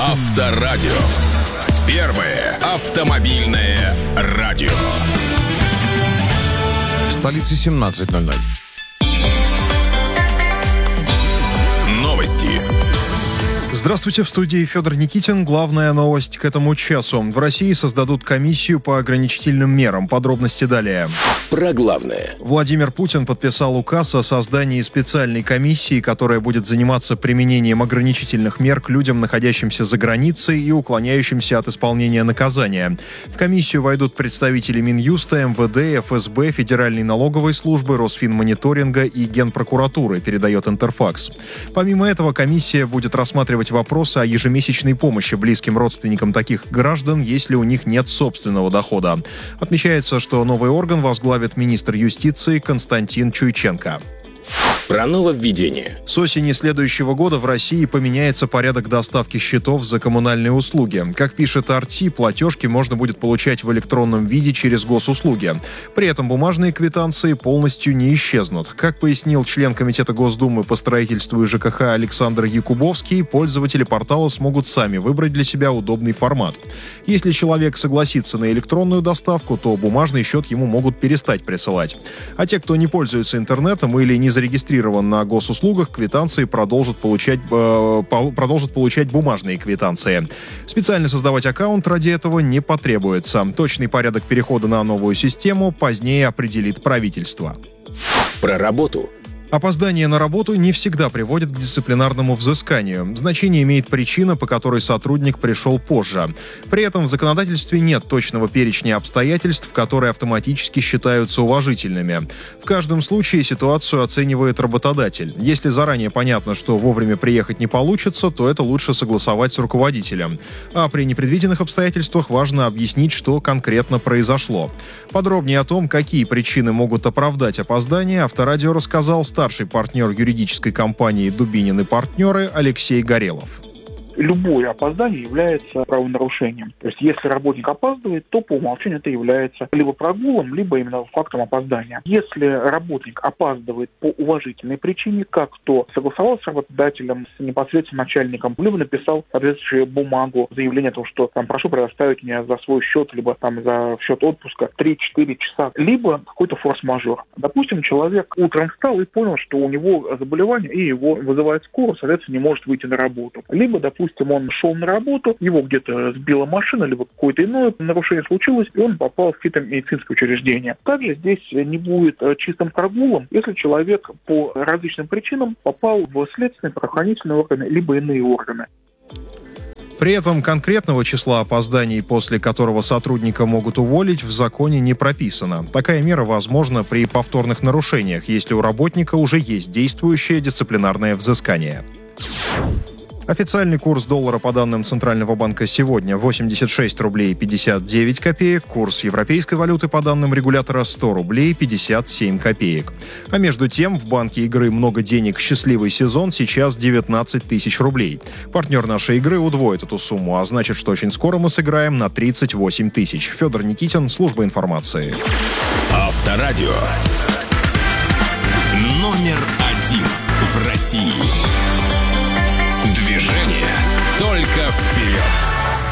Авторадио. Первое автомобильное радио. В столице 17:00. Новости. Здравствуйте, в студии Федор Никитин. Главная новость к этому часу. В России создадут комиссию по ограничительным мерам. Подробности далее. Про главное. Владимир Путин подписал указ о создании специальной комиссии, которая будет заниматься применением ограничительных мер к людям, находящимся за границей и уклоняющимся от исполнения наказания. В комиссию войдут представители Минюста, МВД, ФСБ, Федеральной налоговой службы, Росфинмониторинга и Генпрокуратуры, передает Интерфакс. Помимо этого, комиссия будет рассматривать вопросы о ежемесячной помощи близким родственникам таких граждан, если у них нет собственного дохода. Отмечается, что новый орган возглавит министр юстиции Константин Чуйченко. Про нововведение. С осени следующего года в России поменяется порядок доставки счетов за коммунальные услуги. Как пишет Арти, платежки можно будет получать в электронном виде через госуслуги. При этом бумажные квитанции полностью не исчезнут. Как пояснил член Комитета Госдумы по строительству и ЖКХ Александр Якубовский, пользователи портала смогут сами выбрать для себя удобный формат. Если человек согласится на электронную доставку, то бумажный счет ему могут перестать присылать. А те, кто не пользуется интернетом или не зарегистрирован на госуслугах, квитанции продолжат получать бумажные квитанции. Специально создавать аккаунт ради этого не потребуется. Точный порядок перехода на новую систему позднее определит правительство. Про работу. Опоздание на работу не всегда приводит к дисциплинарному взысканию. Значение имеет причина, по которой сотрудник пришел позже. При этом в законодательстве нет точного перечня обстоятельств, которые автоматически считаются уважительными. В каждом случае ситуацию оценивает работодатель. Если заранее понятно, что вовремя приехать не получится, то это лучше согласовать с руководителем. А при непредвиденных обстоятельствах важно объяснить, что конкретно произошло. Подробнее о том, какие причины могут оправдать опоздание, Авторадио рассказал старший партнер юридической компании «Дубинин и партнеры» Алексей Горелов. Любое опоздание является правонарушением. То есть, если работник опаздывает, то по умолчанию это является либо прогулом, либо именно фактом опоздания. Если работник опаздывает по уважительной причине, как то согласовал с работодателем, с непосредственным начальником, либо написал соответствующую бумагу, заявление о том, что прошу предоставить мне за свой счет, либо за счет отпуска 3-4 часа, либо какой-то форс-мажор. Допустим, человек утром встал и понял, что у него заболевание, и его вызывает скорую, соответственно, не может выйти на работу. Либо, допустим, он шел на работу, его где-то сбила машина, либо какое-то иное нарушение случилось, и он попал в какие-то медицинские учреждения. Также здесь не будет чистым прогулом, если человек по различным причинам попал в следственные, правоохранительные органы, либо иные органы. При этом конкретного числа опозданий, после которого сотрудника могут уволить, в законе не прописано. Такая мера возможна при повторных нарушениях, если у работника уже есть действующее дисциплинарное взыскание. Официальный курс доллара по данным Центрального банка сегодня 86 рублей 59 копеек, курс европейской валюты по данным регулятора 100 рублей 57 копеек. А между тем в банке игры «Много денег. Счастливый сезон» сейчас 19 тысяч рублей. Партнер нашей игры удвоит эту сумму, а значит, что очень скоро мы сыграем на 38 тысяч. Федор Никитин, служба информации. Авторадио. Номер 1 в России. Движение только вперед.